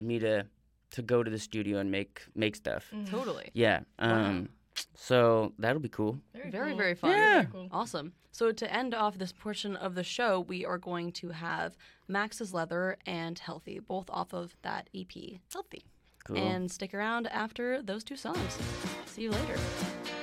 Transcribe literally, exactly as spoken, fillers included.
me to to go to the studio and make make stuff. Mm. Totally. Yeah. Um, So that'll be cool. Very, Very, cool. very fun. Yeah. Very cool. Awesome. So to end off this portion of the show, we are going to have Max's Leather and Healthy, both off of that E P, Healthy. Cool. And stick around after those two songs. See you later.